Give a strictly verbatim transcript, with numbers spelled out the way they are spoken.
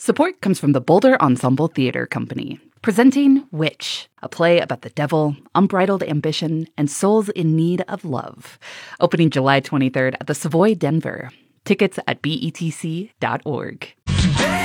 Support comes from the Boulder Ensemble Theater Company, presenting Witch, a play about the devil, unbridled ambition, and souls in need of love. Opening July twenty-third at the Savoy Denver. Tickets at B E T C dot org. Today